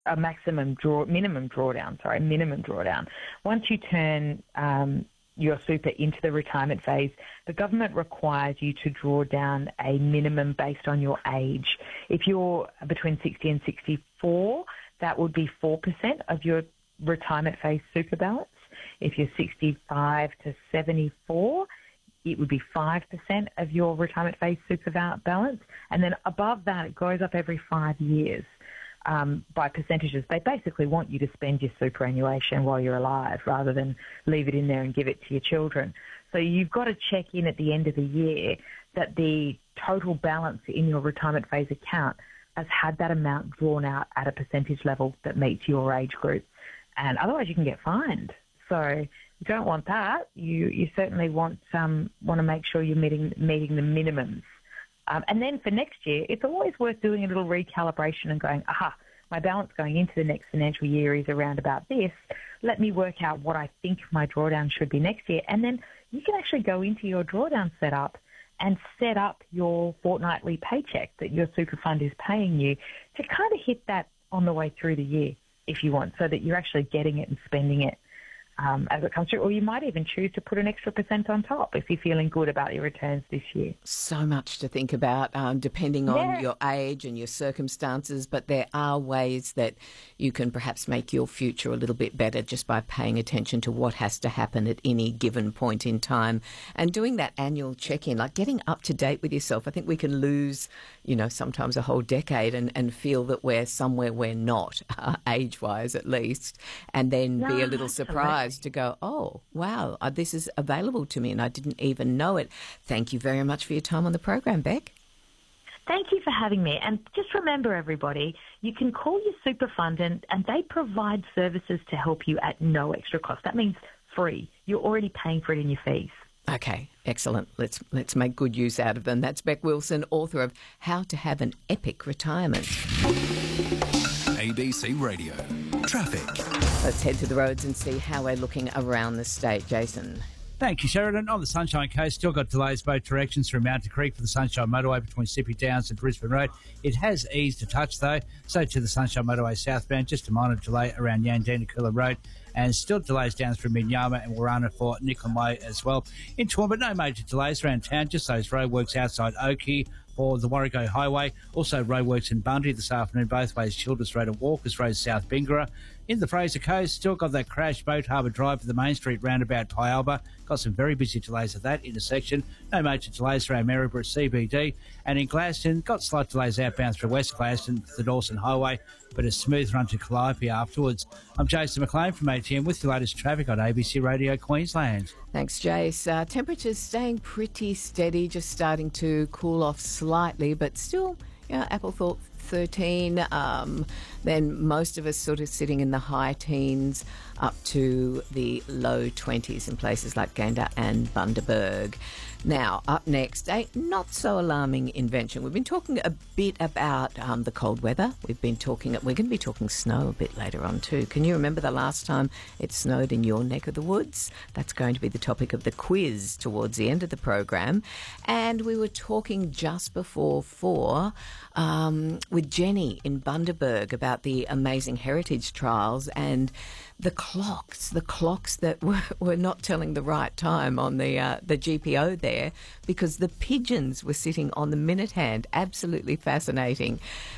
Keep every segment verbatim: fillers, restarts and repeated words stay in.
a maximum draw, minimum drawdown, sorry, minimum drawdown. Once you turn um, your super into the retirement phase, the government requires you to draw down a minimum based on your age. If you're between sixty and sixty-four, that would be four percent of your retirement phase super balance. If you're sixty-five to seventy-four, it would be five percent of your retirement phase super balance. And then above that, it goes up every five years um, by percentages. They basically want you to spend your superannuation while you're alive rather than leave it in there and give it to your children. So you've got to check in at the end of the year that the total balance in your retirement phase account has had that amount drawn out at a percentage level that meets your age group. And otherwise you can get fined. So you don't want that. You you certainly want um, want to make sure you're meeting meeting the minimums. Um, and then for next year, it's always worth doing a little recalibration and going, aha, my balance going into the next financial year is around about this. Let me work out what I think my drawdown should be next year. And then you can actually go into your drawdown setup and set up your fortnightly paycheck that your super fund is paying you to kind of hit that on the way through the year if you want, so that you're actually getting it and spending it Um, as it comes through. Or you might even choose to put an extra percent on top if you're feeling good about your returns this year. So much to think about, um, depending on yeah. your age and your circumstances, but there are ways that you can perhaps make your future a little bit better just by paying attention to what has to happen at any given point in time and doing that annual check-in, like getting up to date with yourself. I think we can lose, you know, sometimes a whole decade and, and feel that we're somewhere we're not, uh, age-wise at least, and then no, be a little absolutely. surprised to go, oh, wow, uh, this is available to me and I didn't even know it. Thank you very much for your time on the program, Beck. Thank you for having me. And just remember, everybody, you can call your super fund and, and they provide services to help you at no extra cost. That means free. You're already paying for it in your fees. Okay, excellent. Let's let's make good use out of them. That's Beck Wilson, author of How to Have an Epic Retirement. A B C Radio. Traffic. Let's head to the roads and see how we're looking around the state. Jason. Thank you, Sheridan. On the Sunshine Coast, still got delays both directions through Mountain Creek for the Sunshine Motorway between Sippy Downs and Brisbane Road. It has eased a touch, though. So to the Sunshine Motorway southbound, just a minor delay around Yandina Cooler Road. And still delays down through Minyama and Warana for Nicholm Way as well. In Toowoomba, no major delays around town, just those roadworks outside Oakey for the Warrego Highway. Also roadworks in Bundy this afternoon, both ways, Childers Road and Walkers Road, South Bingara. In the Fraser Coast, still got that crash, Boat Harbour Drive for the Main Street roundabout Tyalba. Got some very busy delays at that intersection. No major delays around Maryborough C B D. And in Gladstone, got slight delays outbound through West Gladstone for the Dawson Highway, but a smooth run to Calliope afterwards. I'm Jason McLean from A T M with the latest traffic on A B C Radio Queensland. Thanks, Jace. Uh, temperatures staying pretty steady, just starting to cool off slightly, but still, you know, Applethorpe thirteen, um, then most of us sort of sitting in the high teens up to the low twenties in places like Gander and Bundaberg. Now, up next, a not-so-alarming invention. We've been talking a bit about um, the cold weather. We've been talking, we're going to be talking snow a bit later on too. Can you remember the last time it snowed in your neck of the woods? That's going to be the topic of the quiz towards the end of the program. And we were talking just before four um, with Jenny in Bundaberg about the amazing heritage trials and the clocks, the clocks that were, were not telling the right time on the uh, the G P O there because the pigeons were sitting on the minute hand. Absolutely fascinating.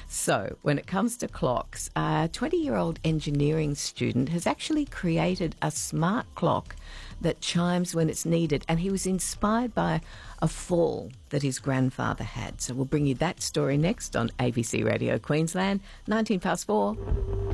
So when it comes to clocks, a twenty-year-old engineering student has actually created a smart clock that chimes when it's needed, and he was inspired by a fall that his grandfather had. So we'll bring you that story next on A B C Radio Queensland, nineteen past four.